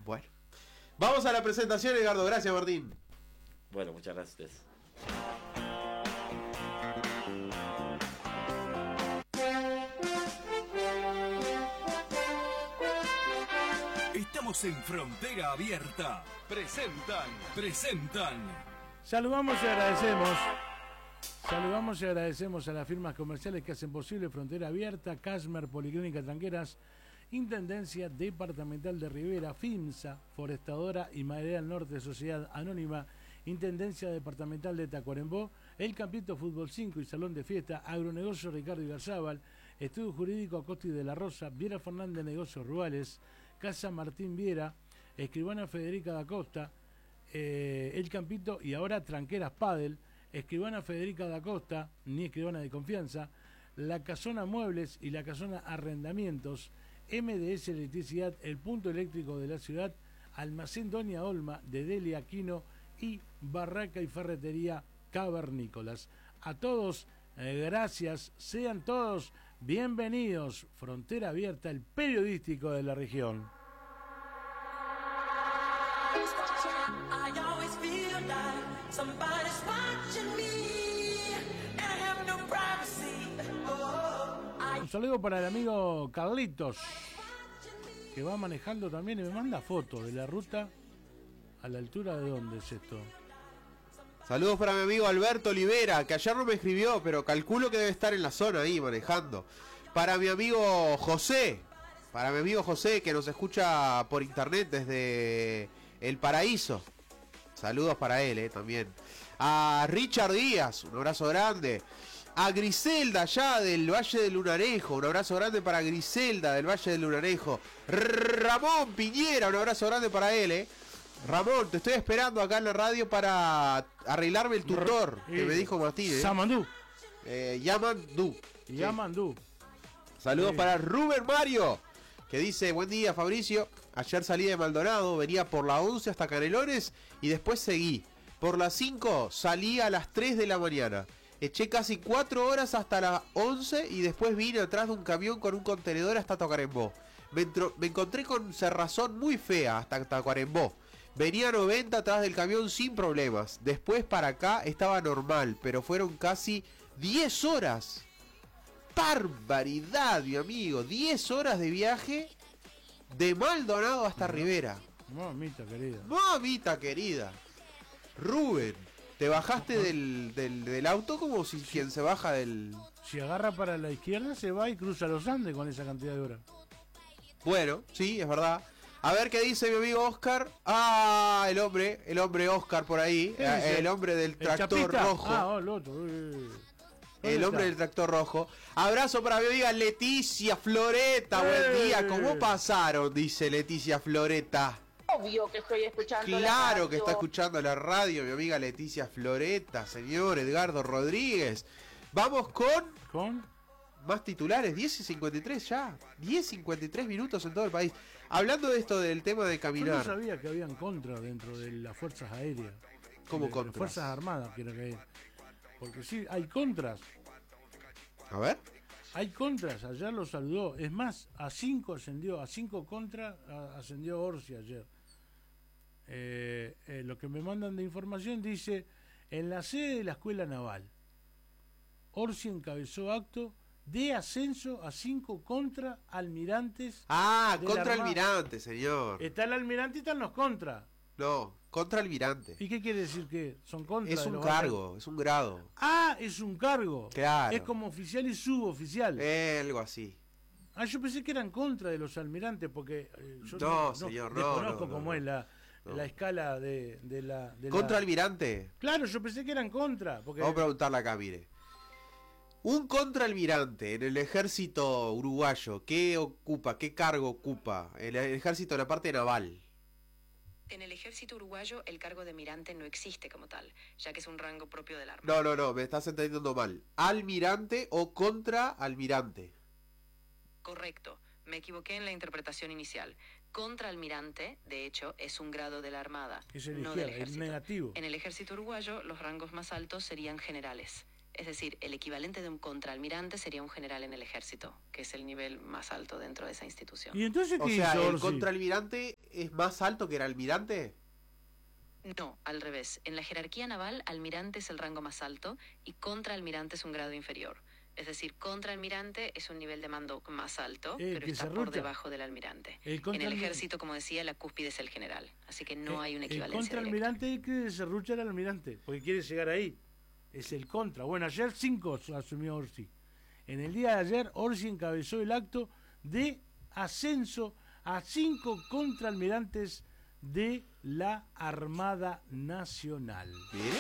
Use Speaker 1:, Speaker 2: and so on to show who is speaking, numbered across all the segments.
Speaker 1: Bueno. Vamos a la presentación, Edgardo. Gracias, Martín.
Speaker 2: Bueno, muchas gracias.
Speaker 3: Estamos en Frontera Abierta. Presentan.
Speaker 4: Saludamos y agradecemos a las firmas comerciales que hacen posible Frontera Abierta, Casmer, Policlínica Tranqueras, Intendencia Departamental de Rivera, FIMSA, Forestadora y Madera del Norte, Sociedad Anónima, Intendencia Departamental de Tacuarembó, El Campito Fútbol 5 y Salón de Fiesta, Agronegocio Ricardo Igarzábal, Estudio Jurídico Acosta y de la Rosa, Viera Fernández Negocios Rurales, Casa Martín Viera, Escribana Federica da Costa, El Campito y ahora Tranqueras Padel, Escribana Federica da Costa, ni escribana de confianza, La Casona Muebles y La Casona Arrendamientos, MDS Electricidad, el punto eléctrico de la ciudad, Almacén Doña Olma de Delia Aquino y Barraca y Ferretería Cavernícolas. A todos, gracias, sean todos bienvenidos. Frontera Abierta, el periodístico de la región. Un saludo para el amigo Carlitos, que va manejando también y me manda fotos de la ruta. ¿A la altura de dónde es esto?
Speaker 1: Saludos para mi amigo Alberto Olivera, que ayer no me escribió, pero calculo que debe estar en la zona ahí manejando. Para mi amigo José, que nos escucha por internet desde El Paraíso. Saludos para él, también. A Richard Díaz, un abrazo grande. A Griselda, allá del Valle del Lunarejo, un abrazo grande para Griselda del Valle del Lunarejo. Ramón Piñera, un abrazo grande para él, Ramón, te estoy esperando acá en la radio para arreglarme el tutor que me dijo Martín.
Speaker 4: Yamandú.
Speaker 1: Yamandú. Saludos para Rubén Mario, que dice: buen día, Fabricio. Ayer salí de Maldonado, venía por la 11 hasta Canelones y después seguí. Por las 5 salí a las 3 de la mañana. Eché casi 4 horas hasta las 11 y después vine atrás de un camión con un contenedor hasta Tacuarembó. Me encontré con cerrazón muy fea hasta Tacuarembó. Venía a 90 atrás del camión sin problemas. Después para acá estaba normal, pero fueron casi 10 horas. ¡Barbaridad, mi amigo! 10 horas de viaje de Maldonado hasta Rivera. Mamita querida. Rubén, ¿te bajaste del auto como si quien se baja del...?
Speaker 4: Si agarra para la izquierda se va y cruza los Andes con esa cantidad de horas.
Speaker 1: Bueno, sí, es verdad. A ver qué dice mi amigo Oscar. Ah, el hombre Oscar por ahí. El hombre del tractor rojo.
Speaker 4: El otro.
Speaker 1: El hombre del tractor rojo. Abrazo para mi amiga Leticia Floreta. Buen día. ¿Cómo pasaron? Dice Leticia Floreta.
Speaker 5: Obvio que estoy escuchando.
Speaker 1: Claro que está escuchando la radio, mi amiga Leticia Floreta, señor Edgardo Rodríguez. Vamos con más titulares, 10:53 ya. 10:53 minutos en todo el país. Hablando de esto del tema de caminar.
Speaker 4: Yo no sabía que habían contras dentro de las fuerzas aéreas.
Speaker 1: ¿Cómo contras?
Speaker 4: Las fuerzas armadas, quiero que. Porque sí, hay contras.
Speaker 1: A ver.
Speaker 4: Hay contras, ayer lo saludó. Es más, a 5 ascendió, a 5 contras ascendió Orsi ayer. Lo que me mandan de información dice: en la sede de la Escuela Naval, Orsi encabezó acto de ascenso a 5 contraalmirantes.
Speaker 1: Ah, contraalmirante, señor.
Speaker 4: Está el almirante y están los contras.
Speaker 1: No, contraalmirante.
Speaker 4: ¿Y qué quiere decir que son contras?
Speaker 1: Es un cargo, es un grado.
Speaker 4: Ah, es un cargo.
Speaker 1: Claro.
Speaker 4: Es como oficial y suboficial.
Speaker 1: Algo así.
Speaker 4: Ah, yo pensé que eran contra de los almirantes porque yo
Speaker 1: desconozco
Speaker 4: cómo es la escala de la
Speaker 1: contraalmirante.
Speaker 4: Claro, yo pensé que eran contra. Porque...
Speaker 1: Vamos a preguntarle acá, mire. Un contraalmirante en el ejército uruguayo, ¿qué cargo ocupa? El ejército en la parte naval.
Speaker 6: En el ejército uruguayo el cargo de almirante no existe como tal, ya que es un rango propio del arma.
Speaker 1: No, me estás entendiendo mal. ¿Almirante o contraalmirante?
Speaker 6: Correcto, me equivoqué en la interpretación inicial. Contraalmirante, de hecho, es un grado de la Armada, no del ejército.
Speaker 4: El negativo.
Speaker 6: En el ejército uruguayo los rangos más altos serían generales. Es decir, el equivalente de un contraalmirante sería un general en el ejército, que es el nivel más alto dentro de esa institución.
Speaker 4: ¿Y entonces qué
Speaker 1: hizo
Speaker 4: Orsi?
Speaker 1: El contraalmirante es más alto que el almirante?
Speaker 6: No, al revés. En la jerarquía naval, almirante es el rango más alto y contraalmirante es un grado inferior. Es decir, contraalmirante es un nivel de mando más alto, pero
Speaker 4: que
Speaker 6: está por
Speaker 4: serrucha.
Speaker 6: debajo del almirante.
Speaker 4: El
Speaker 6: En el
Speaker 4: contraalmi-
Speaker 6: ejército, como decía, la cúspide es el general. Así que no hay una
Speaker 4: El
Speaker 6: equivalencia directa.
Speaker 4: contraalmirante es que serrucha al almirante, porque quiere llegar ahí. Es el contra. Bueno, ayer 5 asumió Orsi. En el día de ayer, Orsi encabezó el acto de ascenso a 5 contraalmirantes de la Armada Nacional.
Speaker 1: Mire.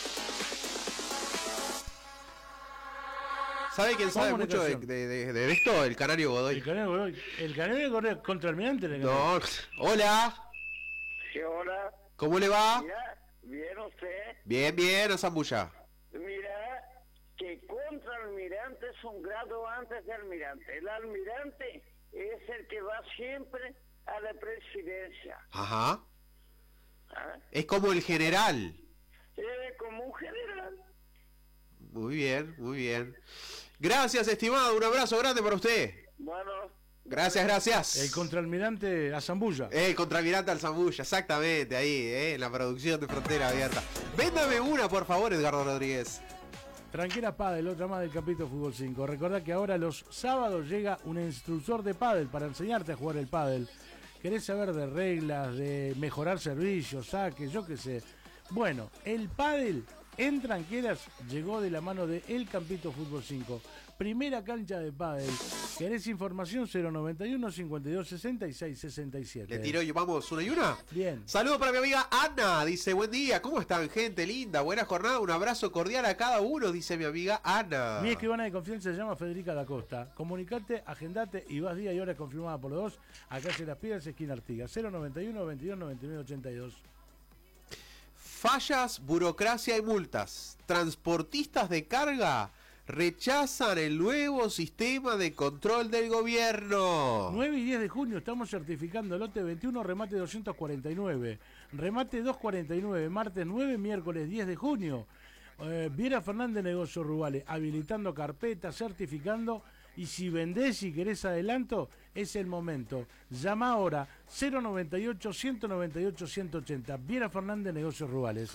Speaker 1: ¿Sabe quién sabe mucho de esto? El Canario Godoy.
Speaker 4: El Canario Godoy, contraalmirante.
Speaker 1: No, hola.
Speaker 7: Sí, hola.
Speaker 1: ¿Cómo le va?
Speaker 7: Mira, ¿bien usted?
Speaker 1: Bien, bien, Zambulla.
Speaker 7: Mira, que contraalmirante es un grado antes de almirante. El almirante es el que va siempre a la presidencia.
Speaker 1: Ajá.
Speaker 7: ¿Ah?
Speaker 1: Es como el general.
Speaker 7: Como un general.
Speaker 1: Muy bien, muy bien. Gracias, estimado. Un abrazo grande para usted.
Speaker 7: Bueno,
Speaker 1: Gracias, gracias.
Speaker 4: El contraalmirante a Zambulla.
Speaker 1: El contraalmirante al Zambulla, exactamente, ahí, en la producción de Frontera Abierta. Véndame una, por favor, Edgardo Rodríguez.
Speaker 4: Tranquera Padel, otra más del capítulo Fútbol 5. Recordá que ahora los sábados llega un instructor de pádel para enseñarte a jugar el pádel. ¿Querés saber de reglas, de mejorar servicios, saques, yo qué sé? Bueno, el pádel en Tranqueras llegó de la mano de El Campito Fútbol 5. Primera cancha de pádel. ¿Querés información? 091 52 66 67.
Speaker 1: Le tiro y vamos, una y una.
Speaker 4: Bien.
Speaker 1: Saludos para mi amiga Ana, dice, buen día, ¿cómo están, gente linda? Buena jornada, un abrazo cordial a cada uno, dice mi amiga Ana.
Speaker 4: Mi escribana de confianza se llama Federica da Costa. Comunicate, agendate y vas día y hora confirmada por los dos. Acá se las pidas, esquina Artigas. 091 22 99 82.
Speaker 1: Fallas, burocracia y multas. Transportistas de carga rechazan el nuevo sistema de control del gobierno.
Speaker 4: 9 y 10 de junio estamos certificando lote 21, remate 249. Remate 249, martes 9, miércoles 10 de junio. Viera Fernández Negocios Rurales, habilitando carpeta, certificando. Y si vendés y querés adelanto, es el momento. Llama ahora 098 198 180. Viera Fernández Negocios Rurales.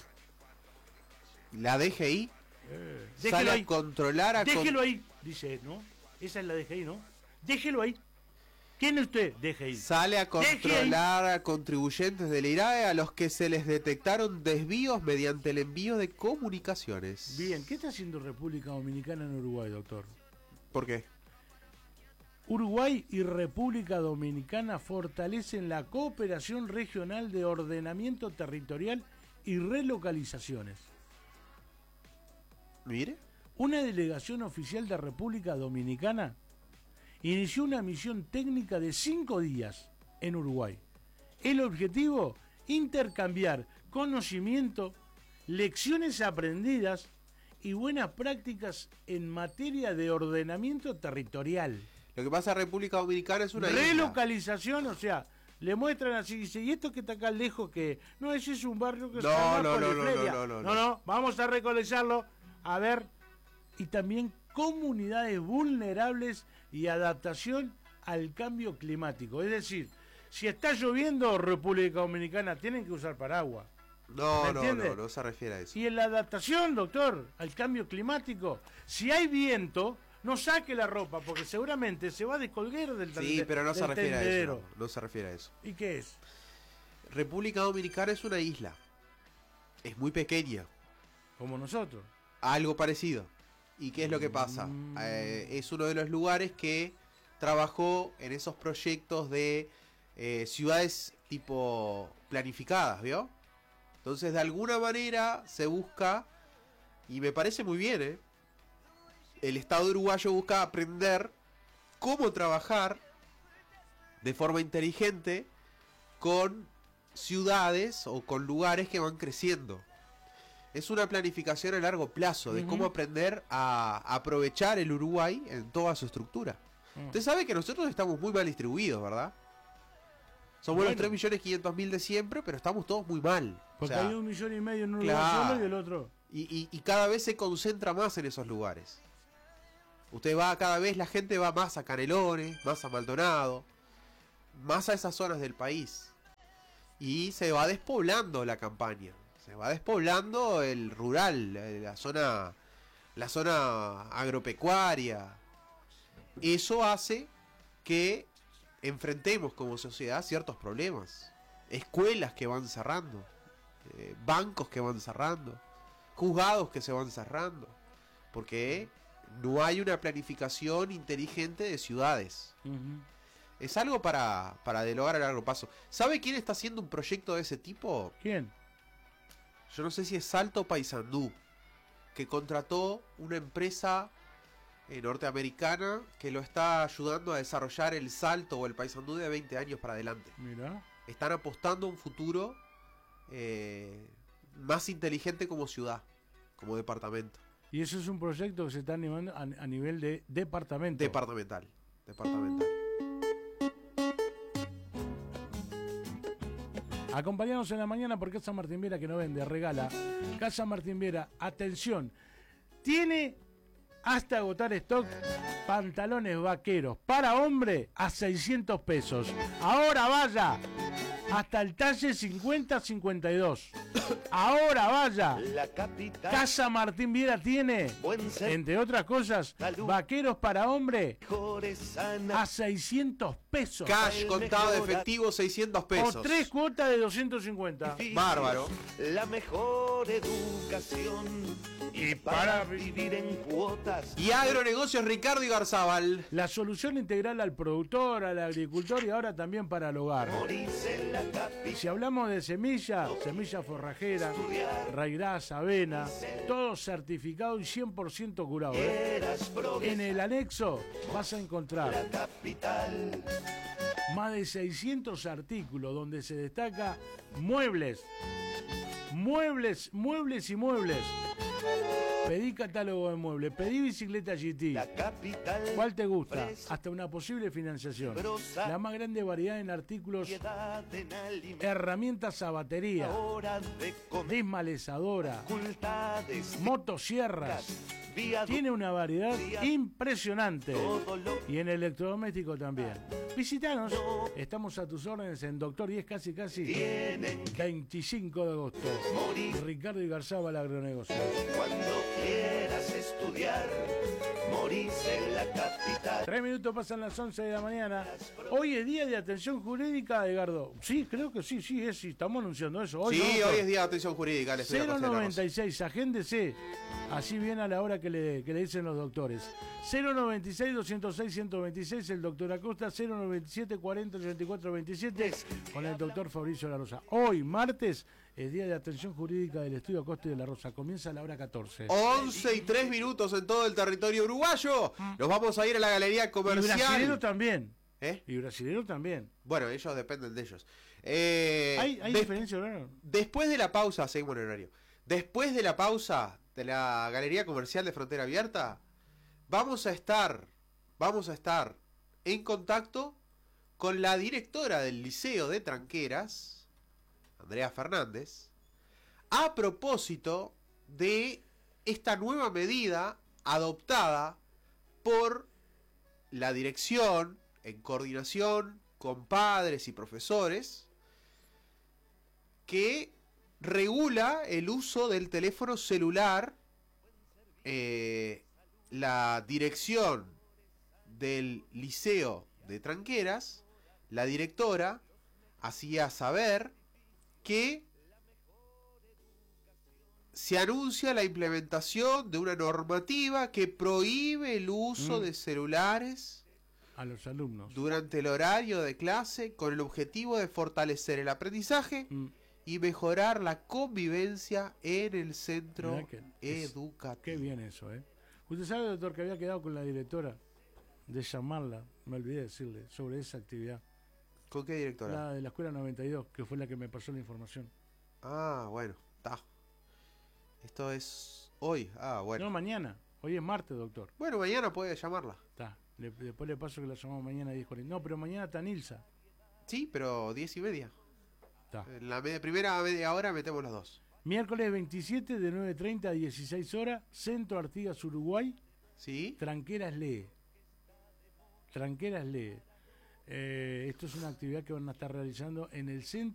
Speaker 1: La DGI
Speaker 4: Déjelo
Speaker 1: sale
Speaker 4: ahí.
Speaker 1: a controlar a
Speaker 4: Déjelo ahí, dice, ¿no? Esa es la DGI, ¿no? Déjelo ahí. ¿Quién es usted? DGI.
Speaker 1: Sale a controlar a contribuyentes del IRAE a los que se les detectaron desvíos mediante el envío de comunicaciones.
Speaker 4: Bien, ¿qué está haciendo República Dominicana en Uruguay, doctor?
Speaker 1: ¿Por qué?
Speaker 4: Uruguay y República Dominicana fortalecen la cooperación regional de ordenamiento territorial y relocalizaciones.
Speaker 1: Mire.
Speaker 4: Una delegación oficial de República Dominicana inició una misión técnica de 5 días en Uruguay. El objetivo, intercambiar conocimiento, lecciones aprendidas y buenas prácticas en materia de ordenamiento territorial.
Speaker 1: Lo que pasa en República Dominicana es una isla.
Speaker 4: Relocalización, o sea, le muestran así, dice, y esto que está acá lejos, que no, ese es un barrio que está
Speaker 1: No,
Speaker 4: en no, vamos a localizarlo, a ver, y también comunidades vulnerables y adaptación al cambio climático. Es decir, si está lloviendo, República Dominicana tienen que usar paraguas.
Speaker 1: No se refiere a eso.
Speaker 4: Y en la adaptación, doctor, al cambio climático, si hay viento, no saque la ropa, porque seguramente se va a descolgar del
Speaker 1: Sí, pero no se refiere a
Speaker 4: tendedero.
Speaker 1: eso. No se refiere a eso.
Speaker 4: ¿Y qué es?
Speaker 1: República Dominicana es una isla. Es muy pequeña.
Speaker 4: Como nosotros.
Speaker 1: Algo parecido. ¿Y qué es lo que pasa? Es uno de los lugares que trabajó en esos proyectos de ciudades tipo planificadas, ¿vio? Entonces, de alguna manera se busca, y me parece muy bien, el Estado uruguayo busca aprender cómo trabajar de forma inteligente con ciudades o con lugares que van creciendo. Es una planificación a largo plazo de cómo aprender a aprovechar el Uruguay en toda su estructura. Usted sabe que nosotros estamos muy mal distribuidos, ¿verdad? Somos los 3.500.000 de siempre, pero estamos todos muy mal.
Speaker 4: Porque
Speaker 1: O sea,
Speaker 4: hay 1,5 millones en un lugar
Speaker 1: claro.
Speaker 4: solo y el otro.
Speaker 1: Y cada vez se concentra más en esos lugares. Usted va, cada vez la gente va más a Canelones, más a Maldonado, más a esas zonas del país. y se va despoblando la campaña, se va despoblando el rural, la zona agropecuaria. Eso hace que enfrentemos como sociedad ciertos problemas, escuelas que van cerrando, bancos que van cerrando, juzgados que se van cerrando, porque no hay una planificación inteligente de ciudades. Es algo para dialogar a largo plazo. ¿Sabe quién está haciendo un proyecto de ese tipo?
Speaker 4: ¿Quién?
Speaker 1: Yo no sé si es Salto Paysandú, que contrató una empresa norteamericana que lo está ayudando a desarrollar el Salto o el Paysandú de 20 años para adelante.
Speaker 4: Mira.
Speaker 1: Están apostando a un futuro más inteligente como ciudad, como departamento.
Speaker 4: Y eso es un proyecto que se está animando a nivel de departamento.
Speaker 1: Departamental.
Speaker 4: Acompañanos en la mañana por Casa Martín Viera, que no vende, regala. Casa Martín Viera, atención, tiene hasta agotar stock pantalones vaqueros para hombre a 600 pesos. Ahora vaya hasta el talle 50-52. Ahora vaya. Casa Martín Viera tiene, entre otras cosas, vaqueros para hombre a 600 pesos.
Speaker 1: Cash, contado de efectivo, 600 pesos.
Speaker 4: O 3 cuotas de 250.
Speaker 1: Bárbaro.
Speaker 8: La mejor educación.
Speaker 4: Y para
Speaker 8: vivir en cuotas.
Speaker 1: Y Agronegocios Ricardo Igarzábal.
Speaker 4: La solución integral al productor, al agricultor y ahora también para el hogar. Si hablamos de semilla forrajera, raigraz, avena, todo certificado y 100% curado. En el anexo vas a encontrar más de 600 artículos donde se destaca muebles. Pedí catálogo de muebles, pedí bicicleta GT. ¿Cuál te gusta? Hasta una posible financiación. La más grande variedad en artículos, herramientas a batería, desmalezadora, motosierras. Tiene una variedad impresionante. Y en electrodoméstico también. Visítanos. Estamos a tus órdenes en Doctor 10, casi 25 de agosto. Ricardo Igarzábal, Agronegocios.
Speaker 8: Cuando quieras estudiar, morís en la capital.
Speaker 4: 3 minutos pasan las 11 de la mañana. Hoy es día de atención jurídica, Edgardo. Sí, creo que sí, estamos anunciando eso. Hoy,
Speaker 1: sí,
Speaker 4: ¿no?
Speaker 1: Hoy es día de atención jurídica.
Speaker 4: 096, agéndese. Así viene a la hora que le dicen los doctores. 096-206-126, el doctor Acosta. 097-40-84-27, con el doctor Fabricio La Rosa. Hoy, martes, es día de atención jurídica del Estudio Acosta y de La Rosa. Comienza a la hora 14.
Speaker 1: 11 y 3 minutos en todo el territorio uruguayo. Nos vamos a ir a la galería comercial.
Speaker 4: Y brasilero también.
Speaker 1: Y
Speaker 4: brasilero también.
Speaker 1: Bueno, ellos dependen de ellos.
Speaker 4: ¿Hay diferencia de horario?
Speaker 1: Después de la pausa, seguimos en horario. Después de la pausa de la galería comercial de Frontera Abierta, vamos a estar en contacto con la directora del Liceo de Tranqueras, Andrea Fernández, a propósito de esta nueva medida adoptada por la dirección en coordinación con padres y profesores, que regula el uso del teléfono celular. La dirección del Liceo de Tranqueras, la directora, hacía saber que se anuncia la implementación de una normativa que prohíbe el uso de celulares
Speaker 4: a los alumnos
Speaker 1: durante el horario de clase, con el objetivo de fortalecer el aprendizaje y mejorar la convivencia en el centro educativo.
Speaker 4: Qué bien eso, ¿eh? Usted sabe, doctor, que había quedado con la directora de llamarla, me olvidé decirle, sobre esa actividad.
Speaker 1: ¿Con qué directora?
Speaker 4: La de la Escuela 92, que fue la que me pasó la información.
Speaker 1: Ah, bueno, está. Esto es hoy. Ah, bueno.
Speaker 4: No, mañana. Hoy es martes, doctor.
Speaker 1: Bueno, mañana puede llamarla.
Speaker 4: Está. Después le paso que la llamamos mañana a 10:40. No, pero mañana está Nilsa.
Speaker 1: Sí, pero 10:30.
Speaker 4: Está.
Speaker 1: En la primera media hora metemos las dos.
Speaker 4: Miércoles 27 de 9:30 a 16 horas, Centro Artigas, Uruguay.
Speaker 1: Sí.
Speaker 4: Tranqueras lee. Esto es una actividad que van a estar realizando en el centro